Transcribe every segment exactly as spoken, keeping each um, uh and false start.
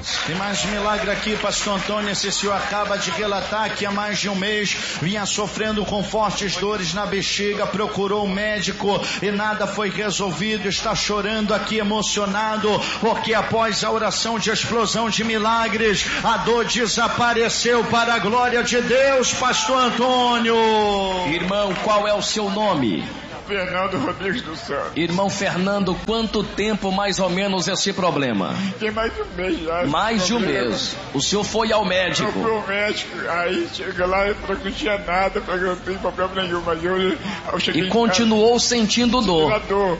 Tem mais milagre aqui, pastor Antônio. Esse senhor acaba de relatar que há mais de um mês vinha sofrendo com fortes dores na bexiga, procurou um médico e nada foi resolvido. Está chorando aqui, emocionado, porque após a oração de explosão de milagres, a dor desapareceu para a glória de Deus, pastor Antônio. Irmão, qual é o seu nome? Fernando Rodrigues dos Santos. Irmão Fernando, quanto tempo mais ou menos esse problema? Tem mais de um mês já. Mais de um mês. O senhor foi ao médico? Eu fui ao médico, aí chega lá e falou que não tinha nada, falou que não tem problema nenhum, mas eu, eu cheguei E continuou sentindo dor. dor.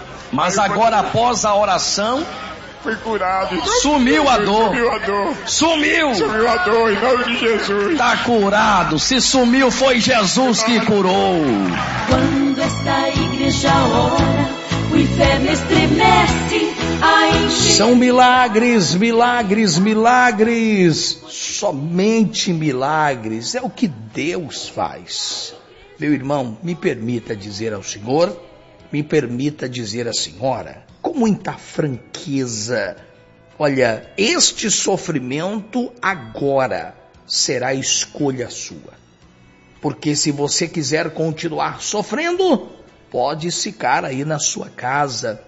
Mas aí agora eu... após a oração... Fui curado. Sumiu a dor. Sumiu a dor. Sumiu. Sumiu a dor, em nome de Jesus. Tá curado. Se sumiu, foi Jesus que curou. Quando esta igreja ora, o inferno estremece, a enche... São milagres, milagres, milagres. Somente milagres. É o que Deus faz. Meu irmão, me permita dizer ao Senhor, me permita dizer à senhora, com muita franqueza, olha, este sofrimento agora será escolha sua. Porque se você quiser continuar sofrendo, pode ficar aí na sua casa,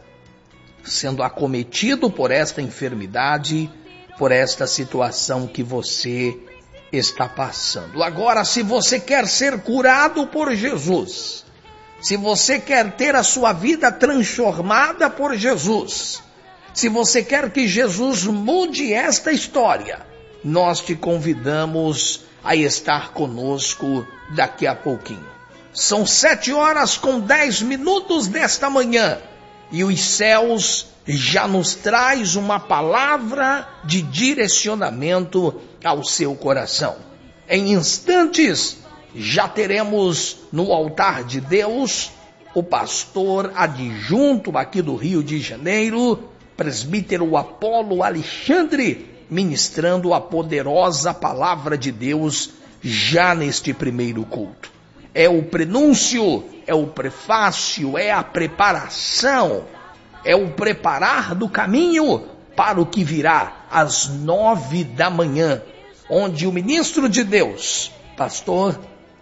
sendo acometido por esta enfermidade, por esta situação que você está passando. Agora, se você quer ser curado por Jesus, se você quer ter a sua vida transformada por Jesus, se você quer que Jesus mude esta história, nós te convidamos a estar conosco daqui a pouquinho. São sete horas com dez minutos desta manhã e os céus já nos traz uma palavra de direcionamento ao seu coração. Em instantes, já teremos no altar de Deus o pastor adjunto aqui do Rio de Janeiro, presbítero Apolo Alexandre, ministrando a poderosa palavra de Deus já neste primeiro culto. É o prenúncio, é o prefácio, é a preparação, é o preparar do caminho para o que virá às nove da manhã, onde o ministro de Deus, pastor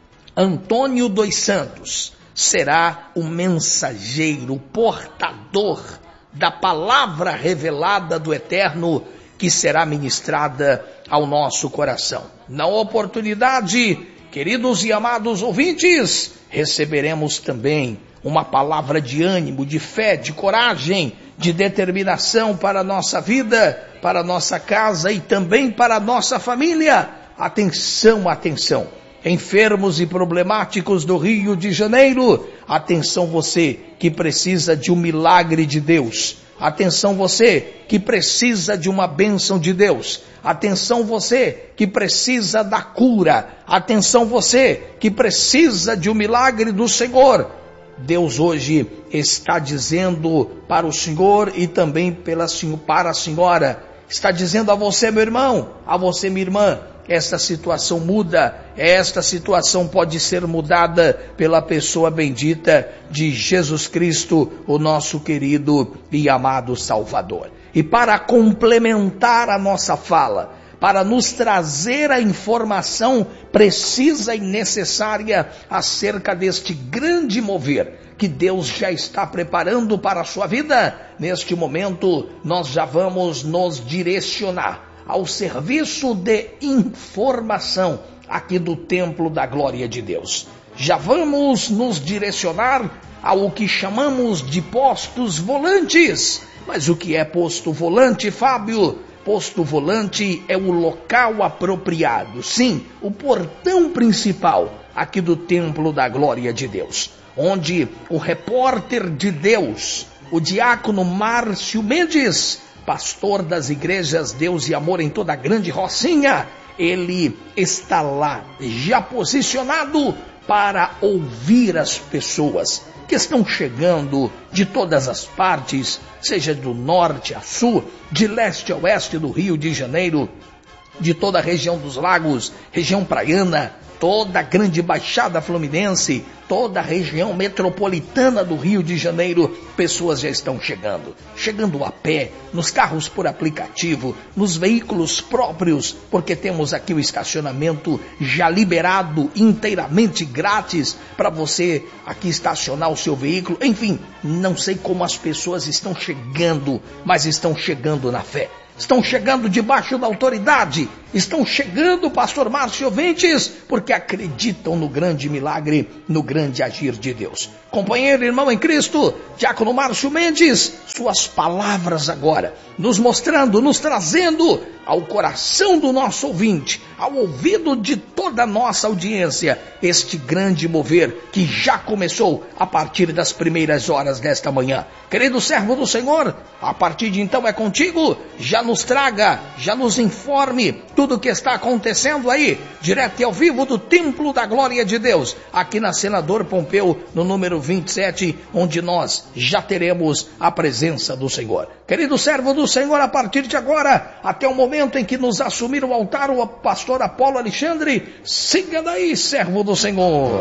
Antônio dos Santos, será o mensageiro, o portador da palavra revelada do Eterno que será ministrada ao nosso coração. Na oportunidade, queridos e amados ouvintes, receberemos também uma palavra de ânimo, de fé, de coragem, de determinação para a nossa vida, para a nossa casa e também para a nossa família. Atenção, atenção! Enfermos e problemáticos do Rio de Janeiro, atenção você que precisa de um milagre de Deus, atenção você que precisa de uma bênção de Deus, atenção você que precisa da cura, atenção você que precisa de um milagre do Senhor. Deus hoje está dizendo para o Senhor e também pela, para a senhora, está dizendo a você, meu irmão, a você, minha irmã, esta situação muda, esta situação pode ser mudada pela pessoa bendita de Jesus Cristo, o nosso querido e amado Salvador. E para complementar a nossa fala, para nos trazer a informação precisa e necessária acerca deste grande mover que Deus já está preparando para a sua vida, neste momento nós já vamos nos direcionar ao serviço de informação aqui do Templo da Glória de Deus. Já vamos nos direcionar ao que chamamos de postos volantes. Mas o que é posto volante, Fábio? Posto volante é o local apropriado, sim, o portão principal aqui do Templo da Glória de Deus, onde o repórter de Deus, o diácono Márcio Mendes, pastor das igrejas Deus e Amor em toda a Grande Rocinha, ele está lá, já posicionado para ouvir as pessoas que estão chegando de todas as partes, seja do norte a sul, de leste a oeste do Rio de Janeiro, de toda a região dos lagos, região praiana, toda a grande Baixada Fluminense, toda a região metropolitana do Rio de Janeiro, pessoas já estão chegando. Chegando a pé, nos carros por aplicativo, nos veículos próprios, porque temos aqui o estacionamento já liberado, inteiramente grátis, para você aqui estacionar o seu veículo. Enfim, não sei como as pessoas estão chegando, mas estão chegando na fé. Estão chegando debaixo da autoridade, estão chegando, pastor Márcio Ouventes, porque acreditam no grande milagre, no grande agir de Deus. Companheiro, irmão em Cristo, diácono Márcio Mendes, suas palavras agora, nos mostrando, nos trazendo ao coração do nosso ouvinte, ao ouvido de toda a nossa audiência, este grande mover que já começou a partir das primeiras horas desta manhã. Querido servo do Senhor, a partir de então é contigo, já nos traga, já nos informe tudo o que está acontecendo aí, direto e ao vivo do Templo da Glória de Deus, aqui na Senador Pompeu, no número vinte e sete, onde nós já teremos a presença do Senhor. Querido servo do Senhor, a partir de agora, até o momento em que nos assumir o altar, o pastor Apolo Alexandre, siga daí, servo do Senhor.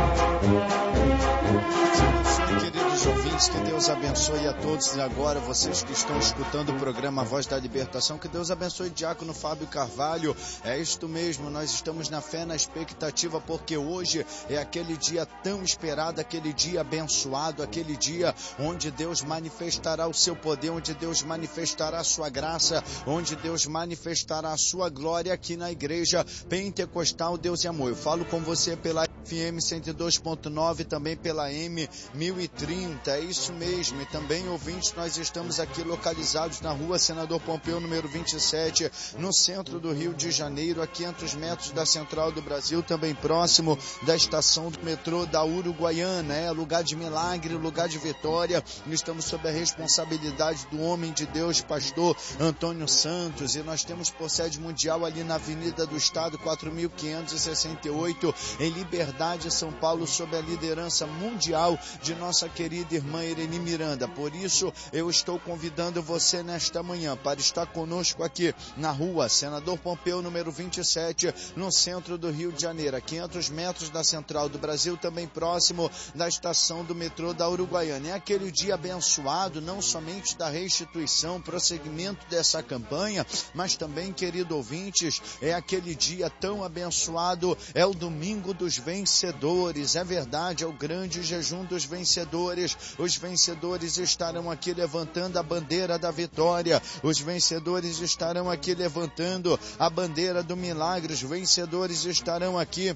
Que Deus abençoe a todos e agora vocês que estão escutando o programa Voz da Libertação, que Deus abençoe o diácono Fábio Carvalho. É isto mesmo, nós estamos na fé, na expectativa, porque hoje é aquele dia tão esperado, aquele dia abençoado, aquele dia onde Deus manifestará o seu poder, onde Deus manifestará a sua graça, onde Deus manifestará a sua glória aqui na igreja Pentecostal Deus e Amor. Eu falo com você pela F M cento e dois ponto nove, também pela M mil e trinta, é isso mesmo, e também, ouvintes, nós estamos aqui localizados na rua Senador Pompeu, número vinte e sete, no centro do Rio de Janeiro, a quinhentos metros da Central do Brasil, também próximo da estação do metrô da Uruguaiana, é lugar de milagre, lugar de vitória. Estamos sob a responsabilidade do homem de Deus, pastor Antônio Santos, e nós temos por sede mundial ali na Avenida do Estado, quatro mil quinhentos e sessenta e oito, em Liberdade, São Paulo, sob a liderança mundial de nossa querida irmã Irene Miranda. Por isso, eu estou convidando você nesta manhã para estar conosco aqui na rua Senador Pompeu, número vinte e sete, no centro do Rio de Janeiro, a quinhentos metros da Central do Brasil, também próximo da estação do metrô da Uruguaiana. É aquele dia abençoado, não somente da restituição, prosseguimento dessa campanha, mas também, querido ouvintes, é aquele dia tão abençoado, é o domingo dos vencedores, é verdade, é o grande jejum dos vencedores. Os vencedores estarão aqui levantando a bandeira da vitória, os vencedores estarão aqui levantando a bandeira do milagre, os vencedores estarão aqui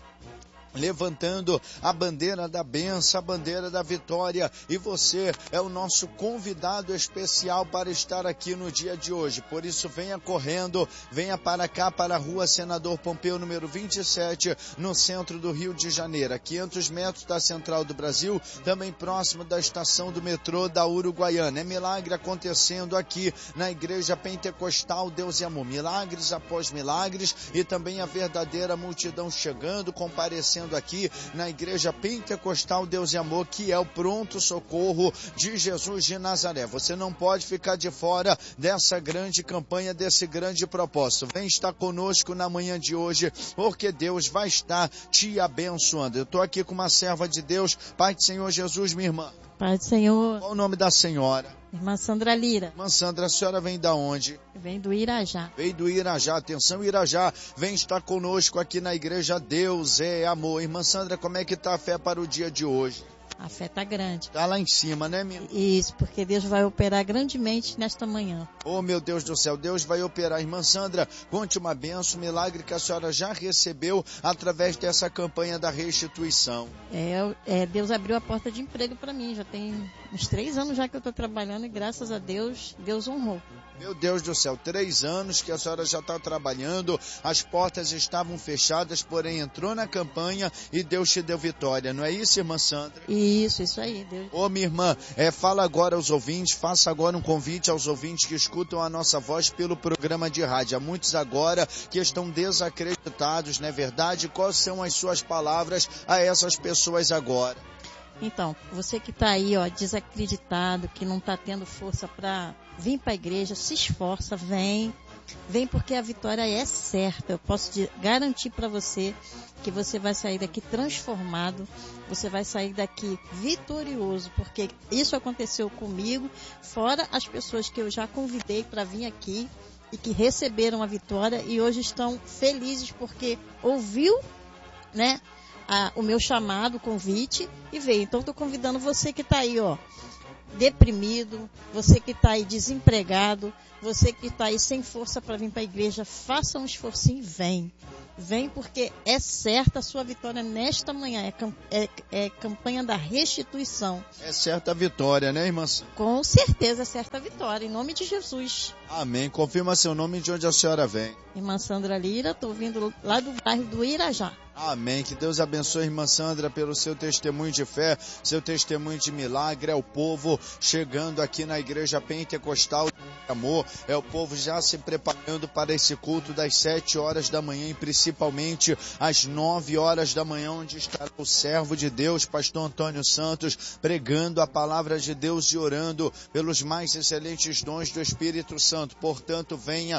levantando a bandeira da bênção, a bandeira da vitória, e você é o nosso convidado especial para estar aqui no dia de hoje. Por isso, venha correndo, venha para cá, para a rua Senador Pompeu, número vinte e sete, no centro do Rio de Janeiro, a quinhentos metros da Central do Brasil, também próximo da estação do metrô da Uruguaiana. É milagre acontecendo aqui na Igreja Pentecostal Deus e Amor, milagres após milagres, e também a verdadeira multidão chegando, comparecendo aqui na Igreja Pentecostal Deus e Amor, que é o pronto socorro de Jesus de Nazaré. Você não pode ficar de fora dessa grande campanha, desse grande propósito. Vem estar conosco na manhã de hoje, porque Deus vai estar te abençoando. Eu estou aqui com uma serva de Deus, Pai do Senhor Jesus, minha irmã. Pai do Senhor. Qual o nome da senhora? Irmã Sandra Lira. Irmã Sandra, a senhora vem da onde? Vem do Irajá. Vem do Irajá. Atenção, Irajá. Vem estar conosco aqui na igreja Deus é Amor. Irmã Sandra, como é que está a fé para o dia de hoje? A fé está grande. Está lá em cima, né, minha? Isso, porque Deus vai operar grandemente nesta manhã. Oh, meu Deus do céu, Deus vai operar. Irmã Sandra, conte uma bênção, um milagre que a senhora já recebeu através dessa campanha da restituição. É, é Deus abriu a porta de emprego para mim. Já tem uns três anos já que eu estou trabalhando e graças a Deus, Deus honrou. Meu Deus do céu, três anos que a senhora já está trabalhando, as portas estavam fechadas, porém entrou na campanha e Deus te deu vitória, não é isso, irmã Sandra? Isso, isso aí. Deus... Ô, minha irmã, é, fala agora aos ouvintes, faça agora um convite aos ouvintes que escutam a nossa voz pelo programa de rádio. Há muitos agora que estão desacreditados, não é verdade? Quais são as suas palavras a essas pessoas agora? Então, você que está aí, ó, desacreditado, que não está tendo força para vir para a igreja, se esforça, vem, Vem porque a vitória é certa. Eu posso te garantir para você que você vai sair daqui transformado, você vai sair daqui vitorioso, porque isso aconteceu comigo, fora as pessoas que eu já convidei para vir aqui e que receberam a vitória e hoje estão felizes porque ouviu, né, a, o meu chamado, o convite e veio. Então estou convidando você que está aí, ó, deprimido, você que está aí desempregado, você que está aí sem força para vir para a igreja, faça um esforcinho e vem. Vem porque é certa a sua vitória nesta manhã, é, é, é campanha da restituição. É certa a vitória, né, irmã? Com certeza é certa a vitória, em nome de Jesus. Amém. Confirma seu nome e de onde a senhora vem. Irmã Sandra Lira, estou vindo lá do bairro do Irajá. Amém. Que Deus abençoe, irmã Sandra, pelo seu testemunho de fé, seu testemunho de milagre. É o povo chegando aqui na igreja pentecostal de amor. É o povo já se preparando para esse culto das sete horas da manhã e principalmente às nove horas da manhã, onde estará o servo de Deus, pastor Antônio Santos, pregando a palavra de Deus e orando pelos mais excelentes dons do Espírito Santo. Portanto, venha